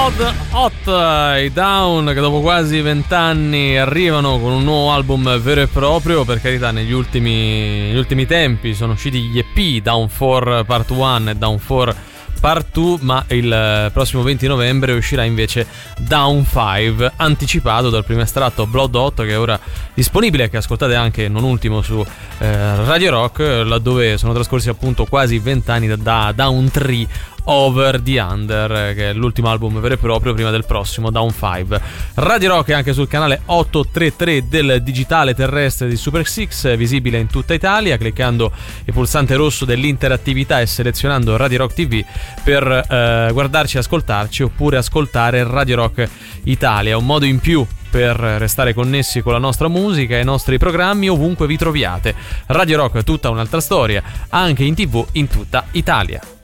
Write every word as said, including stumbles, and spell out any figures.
Blood Hot, i Down, che dopo quasi vent'anni arrivano con un nuovo album vero e proprio. Per carità, negli ultimi, negli ultimi tempi sono usciti gli E P Down quattro Part uno e Down quattro Part due, ma il prossimo venti novembre uscirà invece Down cinque, anticipato dal primo estratto Blood Hot, che è ora disponibile e che ascoltate anche non ultimo su eh, Radio Rock, laddove sono trascorsi appunto quasi vent'anni da, da Down tre Over the Under, che è l'ultimo album vero e proprio prima del prossimo Down cinque. Radio Rock è anche sul canale ottocentotrentatré del digitale terrestre di Super Six, visibile in tutta Italia, cliccando il pulsante rosso dell'interattività e selezionando Radio Rock T V per eh, guardarci e ascoltarci, oppure ascoltare Radio Rock Italia, un modo in più per restare connessi con la nostra musica e i nostri programmi ovunque vi troviate. Radio Rock, tutta un'altra storia, anche in tv in tutta Italia.